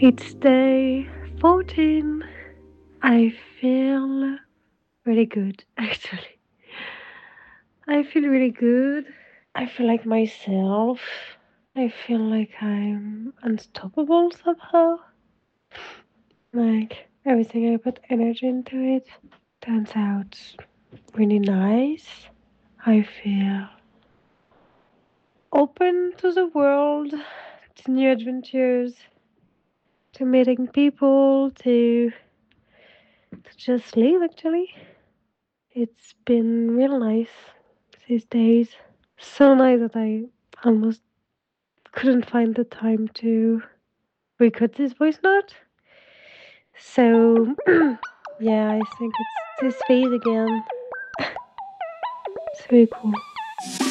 It's day 14. I feel really good, actually. I feel really good. I feel like myself. I feel like I'm unstoppable somehow. Like everything I put energy into it turns out really nice. I feel open to the world, to new adventures, to meeting people, to just live actually. It's been real nice these days. So nice that I almost couldn't find the time to record this voice note. So, yeah, I think it's this phase again. It's very cool.